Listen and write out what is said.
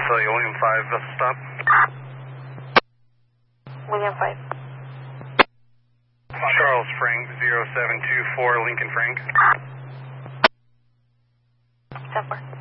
Visalia, William 5, vessel stop. William 5. Charles Frank, 0724, Lincoln Frank. 10-4.